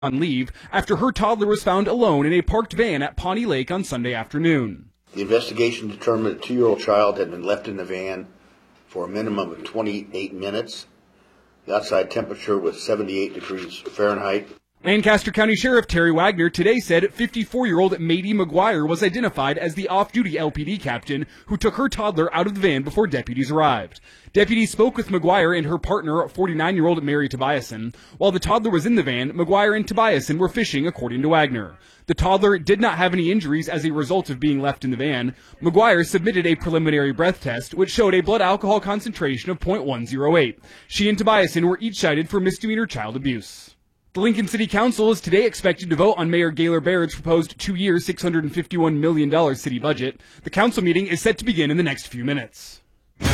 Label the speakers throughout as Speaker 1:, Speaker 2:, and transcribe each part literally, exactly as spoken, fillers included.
Speaker 1: on leave after her toddler was found alone in a parked van at Pawnee Lake on Sunday afternoon.
Speaker 2: The investigation determined a two-year-old child had been left in the van for a minimum of twenty-eight minutes. The outside temperature was seventy-eight degrees Fahrenheit.
Speaker 1: Lancaster County Sheriff Terry Wagner today said fifty-four-year-old Mady McGuire was identified as the off-duty L P D captain who took her toddler out of the van before deputies arrived. Deputies spoke with McGuire and her partner, forty-nine-year-old Mary Tobiasen. While the toddler was in the van, McGuire and Tobiasen were fishing, according to Wagner. The toddler did not have any injuries as a result of being left in the van. McGuire submitted a preliminary breath test, which showed a blood alcohol concentration of point one oh eight. She and Tobiasen were each cited for misdemeanor child abuse. The Lincoln City Council is today expected to vote on Mayor Gaylor Baird's proposed two-year, six hundred fifty-one million dollars city budget. The council meeting is set to begin in the next few minutes.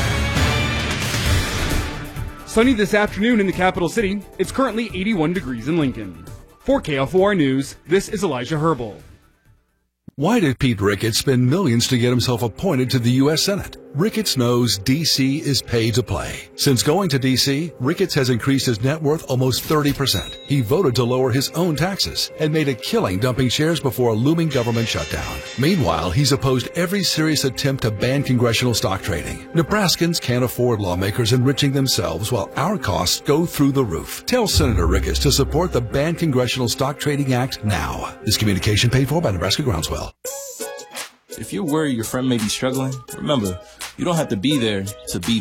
Speaker 1: Sunny this afternoon in the capital city. It's currently eighty-one degrees in Lincoln. For K F O R News, this is Elijah Herbal.
Speaker 3: Why did Pete Ricketts spend millions to get himself appointed to the U S Senate? Ricketts knows D C is pay to play. Since going to D C, Ricketts has increased his net worth almost thirty percent. He voted to lower his own taxes and made a killing dumping shares before a looming government shutdown. Meanwhile, he's opposed every serious attempt to ban congressional stock trading. Nebraskans can't afford lawmakers enriching themselves while our costs go through the roof. Tell Senator Ricketts to support the Ban Congressional Stock Trading Act now. This communication paid for by Nebraska Groundswell.
Speaker 4: If you're worried your friend may be struggling, remember, you don't have to be there to be